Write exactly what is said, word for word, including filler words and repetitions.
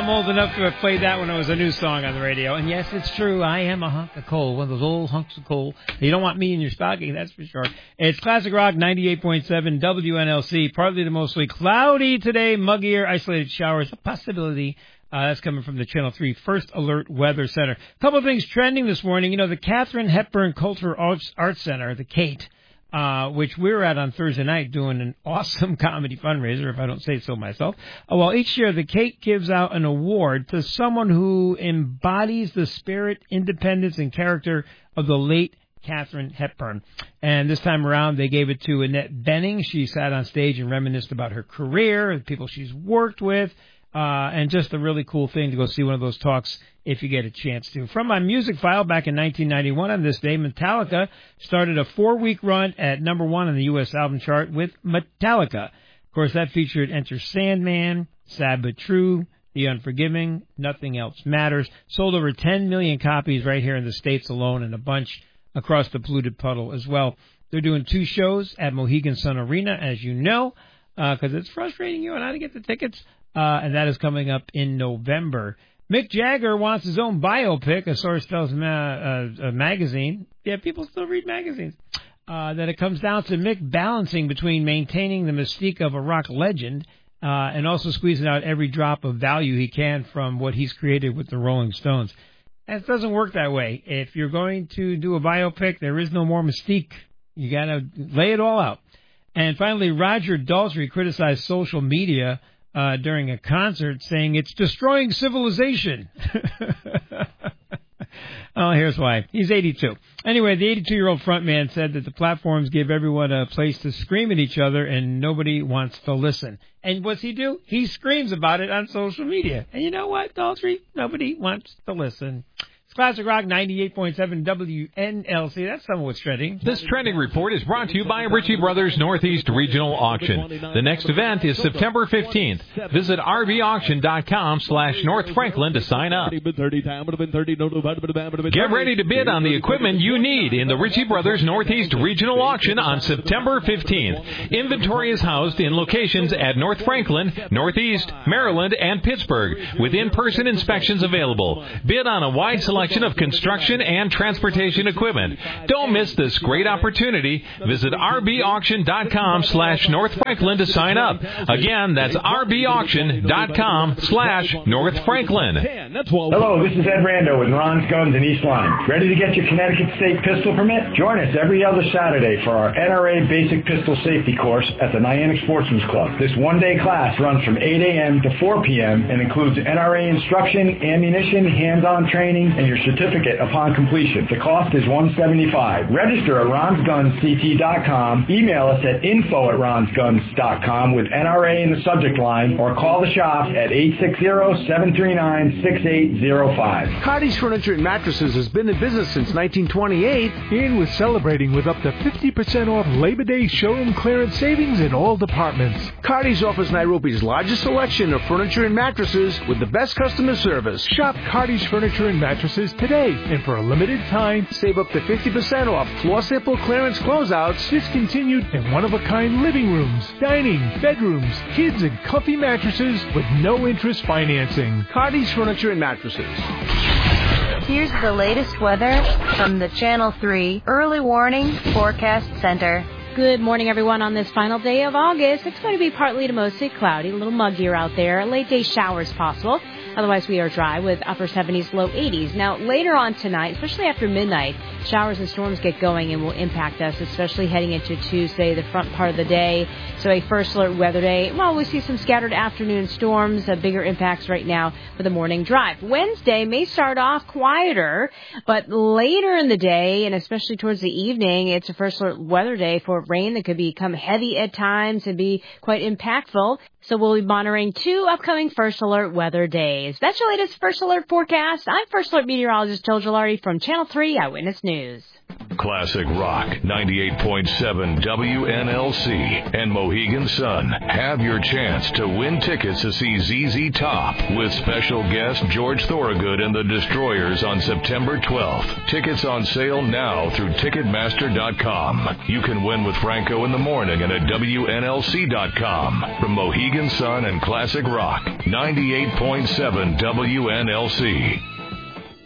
I'm old enough to have played that when it was a new song on the radio. And yes, it's true. I am a hunk of coal, one of those old hunks of coal. You don't want me in your stocking, that's for sure. It's Classic Rock ninety-eight point seven W N L C. Partly to mostly cloudy today, muggier, isolated showers, a possibility. Uh, that's coming from the Channel three First Alert Weather Center. A couple of things trending this morning. You know, the Katharine Hepburn Cultural Arts, Arts Center, the Kate, Uh, which we were at on Thursday night doing an awesome comedy fundraiser, if I don't say so myself. Uh, well, each year the Kate gives out an award to someone who embodies the spirit, independence, and character of the late Katharine Hepburn. And this time around, they gave it to Annette Bening. She sat on stage and reminisced about her career, the people she's worked with, uh, and just a really cool thing to go see one of those talks if you get a chance to. From my music file back in nineteen ninety-one, on this day, Metallica started a four-week run at number one on the U S album chart with Metallica. Of course, that featured Enter Sandman, Sad But True, The Unforgiving, Nothing Else Matters. Sold over ten million copies right here in the States alone, and a bunch across the polluted puddle as well. They're doing two shows at Mohegan Sun Arena, as you know, because uh, it's frustrating you and I to get the tickets, uh, and that is coming up in November. Mick Jagger wants his own biopic, a source tells ma- uh, a magazine. Yeah, people still read magazines. Uh, that it comes down to Mick balancing between maintaining the mystique of a rock legend uh, and also squeezing out every drop of value he can from what he's created with the Rolling Stones. And it doesn't work that way. If you're going to do a biopic, there is no more mystique. You got to lay it all out. And finally, Roger Daltrey criticized social media Uh, during a concert, saying it's destroying civilization. Oh, here's why. He's eighty-two. Anyway, the eighty-two-year-old frontman said that the platforms give everyone a place to scream at each other and nobody wants to listen. And what's he do? He screams about it on social media. And you know what, Daltrey? Nobody wants to listen. Classic Rock ninety-eight point seven W N L C. That's some of what's trending. This trending report is brought to you by Ritchie Brothers Northeast Regional Auction. The next event is September fifteenth. Visit R V auction dot com slash North Franklin to sign up. Get ready to bid on the equipment you need in the Ritchie Brothers Northeast Regional Auction on September fifteenth. Inventory is housed in locations at North Franklin, Northeast, Maryland, and Pittsburgh, with in-person inspections available. Bid on a wide selection of construction and transportation equipment. Don't miss this great opportunity. Visit R B auction dot com slash North Franklin to sign up. Again, that's R B auction dot com slash North Franklin. Hello, this is Ed Rando with Ron's Guns in East Lyme. Ready to get your Connecticut State pistol permit? Join us every other Saturday for our N R A Basic Pistol Safety Course at the Niantic Sportsman's Club. This one-day class runs from eight a.m. to four p.m. and includes N R A instruction, ammunition, hands-on training, and your certificate upon completion. The cost is one hundred seventy-five dollars. Register at Rons Guns C T dot com. Email us at info at Rons Guns dot com with N R A in the subject line, or call the shop at eight six zero, seven three nine, six eight zero five. Cardi's Furniture and Mattresses has been in business since nineteen twenty-eight and was celebrating with up to fifty percent off Labor Day showroom clearance savings in all departments. Cardi's offers Nairobi's largest selection of furniture and mattresses with the best customer service. Shop Cardi's Furniture and Mattresses today, and for a limited time, save up to fifty percent off floor sample clearance closeouts, discontinued and one-of-a-kind living rooms, dining, bedrooms, kids, and comfy mattresses with no interest financing. Cardi's Furniture and Mattresses. Here's the latest weather from the Channel three Early Warning Forecast Center. Good morning, everyone. On this final day of August, it's going to be partly to mostly cloudy, a little muggier out there. Late day showers possible. Otherwise, we are dry with upper seventies, low eighties. Now, later on tonight, especially after midnight, showers and storms get going and will impact us, especially heading into Tuesday, the front part of the day. So a first alert weather day. Well, we see some scattered afternoon storms, uh, bigger impacts right now for the morning drive. Wednesday may start off quieter, but later in the day, and especially towards the evening, it's a first alert weather day for rain that could become heavy at times and be quite impactful. So we'll be monitoring two upcoming First Alert weather days. That's your latest First Alert forecast. I'm First Alert meteorologist Jill Gilardi from Channel three Eyewitness News. Classic Rock, ninety-eight point seven W N L C, and Mohegan Sun have your chance to win tickets to see Z Z Top with special guest George Thorogood and the Destroyers on September twelfth. Tickets on sale now through Ticketmaster dot com. You can win with Franco in the morning and at W N L C dot com. From Mohegan Sun and Classic Rock, ninety-eight point seven W N L C.